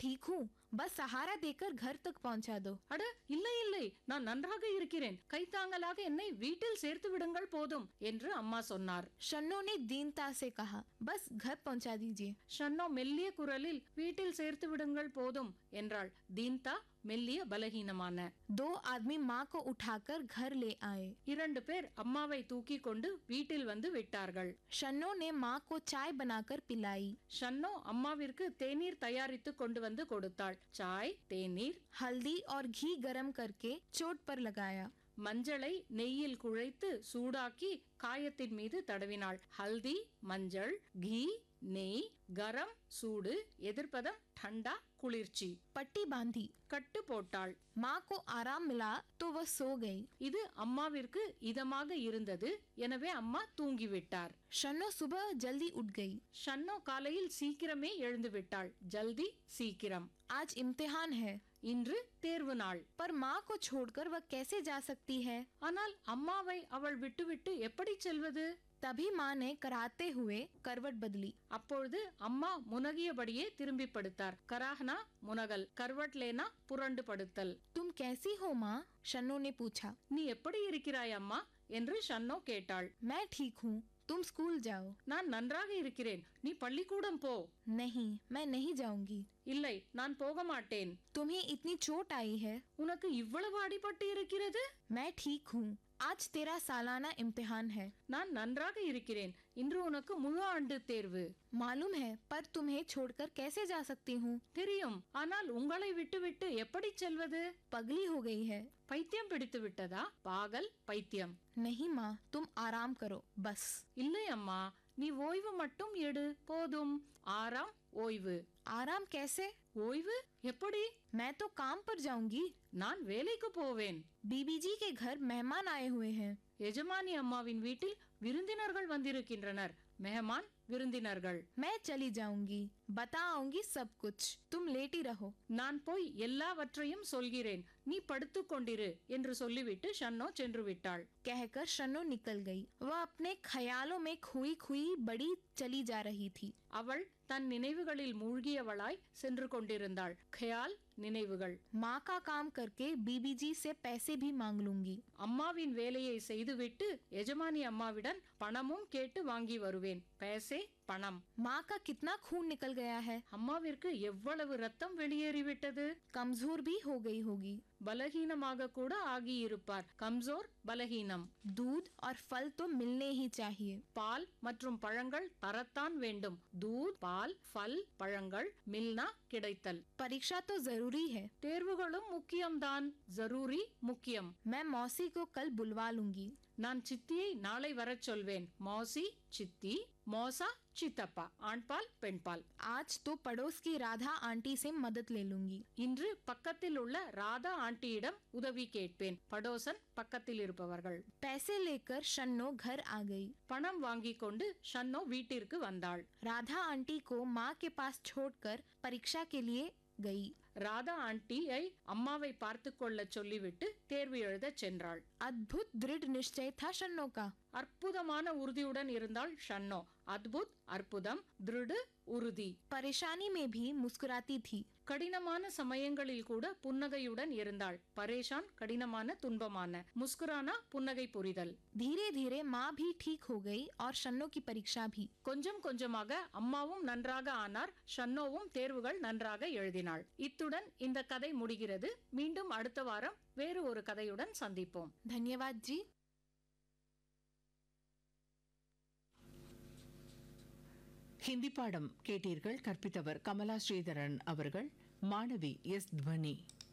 ठीक हूँ, बस सहारा देकर घर तक पहुँचा दो। அட இல்லை இல்லை, நான் நன்றாக இருக்கிறேன், கைத்தாங்கலாக என்னை வீட்டில் சேர்த்து விடுங்கள் போதும் என்று அம்மா சொன்னார். शन्नो ने दीनता से कहा, बस घर पहुँचा दीजिए। ஷன்னோ மெல்லிய குரலில் வீட்டில் சேர்த்து விடுங்கள் போதும் என்றாள். தீன்தா மெல்லிய பலகீனமான. दो आदमी माँ को उठाकर घर ले आए। 2 பேர் அம்மாவை தூக்கி கொண்டு வீட்டில் வந்து விட்டார்கள். शन्नो ने माँ को चाय बनाकर पिलाई। ஷன்னோ அம்மாவிற்கு தேநீர் தயாரித்து கொண்டு வந்து கொடுத்தாள். சாய், தேநீர். हल्दी और घी गरम करके चोट पर लगाया। மஞ்சளை நெய்யில் குழைத்து சூடாக்கி காயத்தின் மீது தடவினாள். ஹல்தி மஞ்சள், கீ நெய், கரம் சூடு, எதிர்ப்பதம் ठंडा குளிர்ச்சி. पट्टी बांधी, கட்டு போட்டாள். माँ को आराम मिला तो वह सो गई। இது அம்மாவிற்கு இதமாக இருந்தது, எனவே அம்மா தூங்கிவிட்டார். शन्नो सुबह जल्दी उठ गई। ஷன்னோ காலையில் சீக்கிரமே எழுந்து விட்டாள். ஜல்தி சீக்கிரம். आज इम्तिहान है, இன்று தேர்வு நாள். पर माँ को छोड़कर वह कैसे जा सकती है? ஆனால் அம்மாவை அவள் விட்டுவிட்டு எப்படி செல்வது? तभी माँ ने कराते हुए करवट बदली। அப்பொழுது அம்மா முனகியபடியே திரும்பி படுத்தார். கராஹ்னா முனகல், கர்வட்லேனா புரண்டு படுத்தல். तुम कैसी हो माँ? शन्नो ने पूछा। நீ எப்படி இருக்கிறாய் அம்மா என்று ஷன்னோ கேட்டாள். मैं ठीक हूँ, तुम स्कूल जाओ। நான் நன்றாக இருக்கிறேன், நீ பள்ளிக்கூடம் போ. नहीं, मैं नहीं जाऊंगी। இல்லை, நான் போக மாட்டேன். तुम्हें इतनी चोट आई है। உனக்கு இவ்வளவு அடிபட்டு இருக்கிறது? मैं ठीक हूँ, आज तेरा सालाना इम्तिहान है। நான் நன்றாக இருக்கிறேன், இன்று உனக்கு முழு ஆண்டு தேர்வு. मालूम है, पर तुम्हें छोड़कर कैसे जा सकती हूँ? தெரியும், ஆனால் உங்களை விட்டுவிட்டு எப்படி செல்வது? पगली हो गई है। பைத்தியம் பிடித்து விட்டதா? பாகல், பைத்தியம். नहीं माँ, तुम आराम करो बस। இல்லை அம்மா, நீ ஓய்வு மட்டும் எடு போதும். ஆறாம், ஓய்வு. आराम कैसे? ஓய்வு எப்படி? मैं तो काम पर जाऊंगी। நான் வேலைக்கு போவேன். बीबी जी के घर मेहमान आए हुए हैं। எஜமானி அம்மாவின் வீட்டில் விருந்தினர்கள் வந்திருக்கின்றனர். மெஹமான் விருந்தினர்கள். मैं चली जाऊंगी, बताऊंगी सब कुछ, तुम लेटी रहो। நான் போய் எல்லாவற்றையும் சொல்கிறேன், நீ படுத்துக் கொண்டிரு என்று சொல்லிவிட்டு ஷன்னோ சென்று விட்டாள். कहकर शन्नो निकल गई। वह अपने ख्यालों में खोई खोई बड़ी चली जा रही थी। அவள் தன் நினைவுகளில் மூழ்கியவளாய் சென்று கொண்டிருந்தாள். खयाल நினைவுகள். माँ का काम करके बीबी जी से पैसे भी मांग लूंगी। அம்மாவின் வேலையை செய்துவிட்டு எஜமானி அம்மாவிடம் பணமும் கேட்டு வாங்கி வருவேன். पैसे பணம். माँ का कितना खून निकल गया है। அம்மாவிற்கு எவ்வளவு ரத்தம் வெளியேறிவிட்டது. कमजोर भी हो गई होगी। பலகீனமாக கூட ஆகியிருப்பார். கம்சோர் பலகீனம். दूध और फल तो मिलने ही चाहिए। பால் மற்றும் பழங்கள் தரத்தான் வேண்டும். दूध பால், फल பழங்கள், மில்னா கிடைத்தல். परीक्षा तो जरूरी है। தேர்வுகளும் முக்கியம்தான். ஜரூரி முக்கியம். मैं मौसी को कल बुलवा लूंगी। நான் சித்தியை நாளை வரச் சொல்வேன். மௌசி சித்தி, மோசா சித்தப்பா. ஆண்பால் பெண்பால். आज तो पड़ोस की राधा आंटी से मदद ले लूंगी। இன்று பக்கத்தில் உள்ள ராதா ஆண்டியிடம் உதவி கேட்பேன். படோசன் பக்கத்தில் இருப்பவர்கள். पैसे लेकर शन्नो घर आ गई। பணம் வாங்கிக் கொண்டு ஷன்னோ வீட்டிற்கு வந்தாள். राधा आंटी को माँ के पास छोड़कर परीक्षा के लिए गई। ராதா ஆண்டியை அம்மாவை பார்த்து கொள்ள சொல்லிவிட்டு தேர்வு எழுத சென்றாள். अद्भुत दृढ़ निश्चय था शन्नो का। அற்புதமான உறுதியுடன் இருந்தாள் ஷன்னோ. அத்புத் அற்புதம், திருடு உறுதி. परेशानी में भी मुस्कुराती थी। கடினமான சமயங்களில் கூட புன்னகையுடன் இருந்தாள். பரேஷான் கடினமான துன்பமான, முஸ்குரானா புன்னகை புரிதல். धीरे धीरे माँ भी ठीक हो गई और शन्नो की परीक्षा भी। கொஞ்சம் கொஞ்சமாக அம்மாவும் நன்றாக ஆனார். ஷன்னோவும் தேர்வுகள் நன்றாக எழுதினாள். இத்துடன் இந்த கதை முடிகிறது. மீண்டும் அடுத்த வாரம் வேறு ஒரு கதையுடன் சந்திப்போம். धन्यवाद जी। ஹிந்தி பாடம் கேட்டீர்கள். கற்பித்தவர் கமலா ஸ்ரீதரன் அவர்கள். மாணவி எஸ் துவனி.